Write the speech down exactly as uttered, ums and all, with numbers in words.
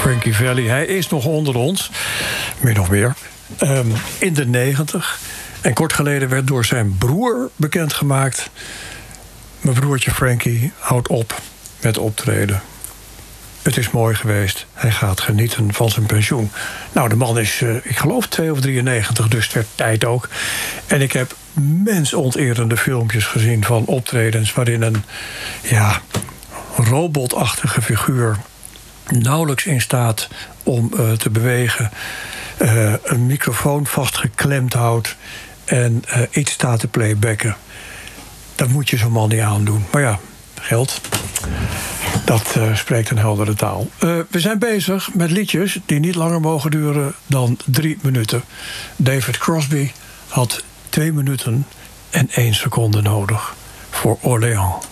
Frankie Valli, hij is nog onder ons, min of meer, um, in de negentig. En kort geleden werd door zijn broer bekendgemaakt: mijn broertje Frankie houdt op met optreden. Het is mooi geweest. Hij gaat genieten van zijn pensioen. Nou, de man is, uh, ik geloof, twee of drieënnegentig, dus ter tijd ook. En ik heb mensonterende filmpjes gezien van optredens waarin een, ja, robotachtige figuur nauwelijks in staat om uh, te bewegen, uh, een microfoon vastgeklemd houdt en uh, iets staat te playbacken. Dat moet je zo'n man niet aandoen. Maar ja, geld, dat uh, spreekt een heldere taal. Uh, we zijn bezig met liedjes die niet langer mogen duren dan drie minuten. David Crosby had twee minuten en één seconde nodig voor Orléans.